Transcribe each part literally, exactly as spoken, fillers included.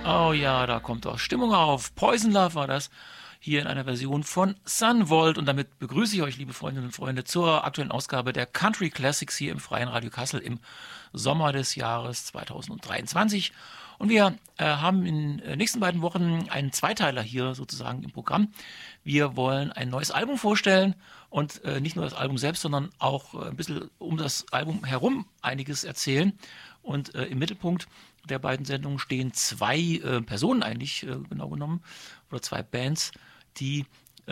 Oh ja, da kommt doch Stimmung auf. Poison Love war das. Hier in einer Version von Sunvolt. Und damit begrüße ich euch, liebe Freundinnen und Freunde, zur aktuellen Ausgabe der Country Classics hier im Freien Radio Kassel im Sommer des Jahres zweitausenddreiundzwanzig. Und wir äh, haben in den nächsten beiden Wochen einen Zweiteiler hier sozusagen im Programm. Wir wollen ein neues Album vorstellen und äh, nicht nur das Album selbst, sondern auch äh, ein bisschen um das Album herum einiges erzählen. Und äh, im Mittelpunkt der beiden Sendungen stehen zwei äh, Personen eigentlich, äh, genau genommen, oder zwei Bands, die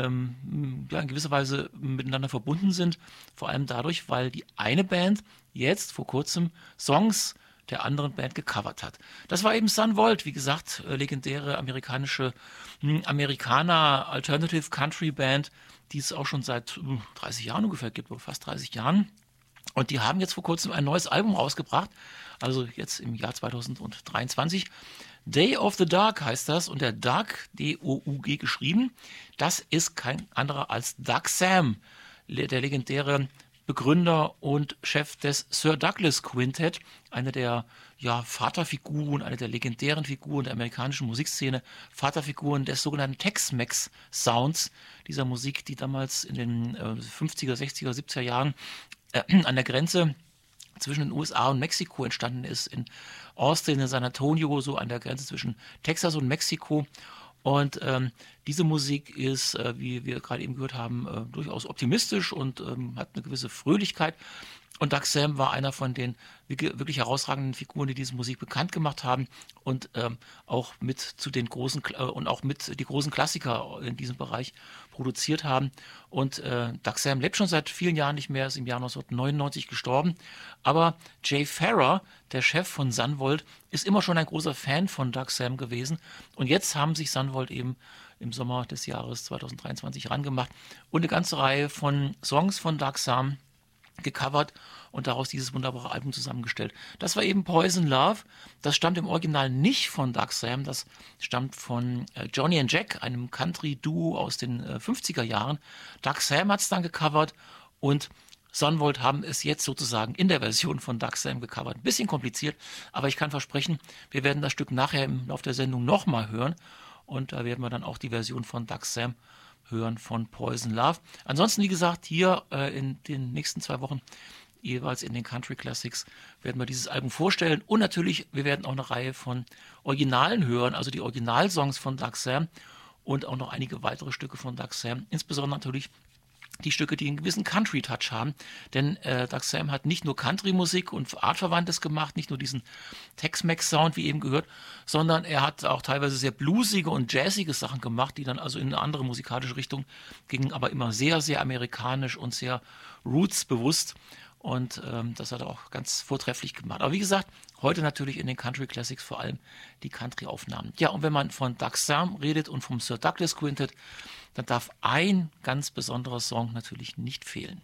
ähm, ja, in gewisser Weise miteinander verbunden sind. Vor allem dadurch, weil die eine Band jetzt vor kurzem Songs der anderen Band gecovert hat. Das war eben Sunvolt, wie gesagt, äh, legendäre amerikanische mh, Amerikaner Alternative Country Band, die es auch schon seit äh, dreißig Jahren ungefähr gibt, oder fast dreißig Jahren. Und die haben jetzt vor kurzem ein neues Album rausgebracht, also jetzt im Jahr zweitausenddreiundzwanzig. Day of the Dark heißt das, und der Dark, D O U G geschrieben, das ist kein anderer als Doug Sam, der legendäre Begründer und Chef des Sir Douglas Quintet, eine der ja, Vaterfiguren, eine der legendären Figuren der amerikanischen Musikszene, Vaterfiguren des sogenannten Tex-Mex-Sounds, dieser Musik, die damals in den äh, fünfziger, sechziger, siebziger Jahren äh, an der Grenze zwischen den U S A und Mexiko entstanden ist, in Austin, in San Antonio, so an der Grenze zwischen Texas und Mexiko. Und ähm, diese Musik ist, äh, wie wir gerade eben gehört haben, äh, durchaus optimistisch und ähm, hat eine gewisse Fröhlichkeit. Und Doug Sam war einer von den wirklich herausragenden Figuren, die diese Musik bekannt gemacht haben und ähm, auch mit zu den großen äh, und auch mit die großen Klassiker in diesem Bereich produziert haben. Und äh, Doug Sam lebt schon seit vielen Jahren nicht mehr, ist im Jahr neunzehnhundertneunundneunzig gestorben. Aber Jay Farrar, der Chef von Sunvolt, ist immer schon ein großer Fan von Doug Sam gewesen. Und jetzt haben sich Sunvolt eben im Sommer des Jahres zweitausenddreiundzwanzig rangemacht und eine ganze Reihe von Songs von Doug Sam gecovert und daraus dieses wunderbare Album zusammengestellt. Das war eben Poison Love. Das stammt im Original nicht von Doug Sam, das stammt von äh, Johnny and Jack, einem Country-Duo aus den äh, fünfziger Jahren. Doug Sam hat es dann gecovert und Sunvolt haben es jetzt sozusagen in der Version von Doug Sam gecovert. Ein bisschen kompliziert, aber ich kann versprechen, wir werden das Stück nachher im Laufe der Sendung nochmal hören und da werden wir dann auch die Version von Doug Sam hören von Poison Love. Ansonsten, wie gesagt, hier äh, in den nächsten zwei Wochen, jeweils in den Country Classics, werden wir dieses Album vorstellen. Und natürlich, wir werden auch eine Reihe von Originalen hören, also die Originalsongs von Doug Sam und auch noch einige weitere Stücke von Doug Sam. Insbesondere natürlich die Stücke, die einen gewissen Country-Touch haben. Denn äh, Doug Sam hat nicht nur Country-Musik und Artverwandtes gemacht, nicht nur diesen Tex-Mex-Sound, wie eben gehört, sondern er hat auch teilweise sehr bluesige und jazzige Sachen gemacht, die dann also in eine andere musikalische Richtung gingen, aber immer sehr, sehr amerikanisch und sehr roots-bewusst. Und ähm, das hat er auch ganz vortrefflich gemacht. Aber wie gesagt, heute natürlich in den Country Classics vor allem die Country-Aufnahmen. Ja, und wenn man von Doug Sam redet und vom Sir Douglas Quintet, dann darf ein ganz besonderer Song natürlich nicht fehlen.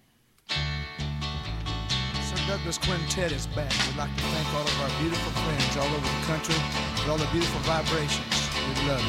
Sir Douglas Quintet is back. We'd like to thank all of our beautiful friends all over the country for all the beautiful vibrations. We love you.